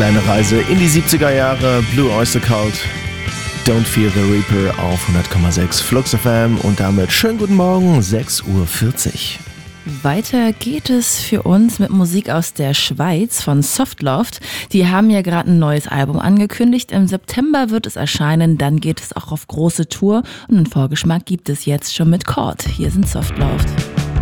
Kleine Reise in die 70er Jahre, Blue Oyster Cult, Don't Fear the Reaper auf 100,6 Flux FM und damit schönen guten Morgen, 6:40 Uhr. Weiter geht es für uns mit Musik aus der Schweiz von Softloft. Die haben ja gerade ein neues Album angekündigt. Im September wird es erscheinen, dann geht es auch auf große Tour und einen Vorgeschmack gibt es jetzt schon mit Chord. Hier sind Softloft.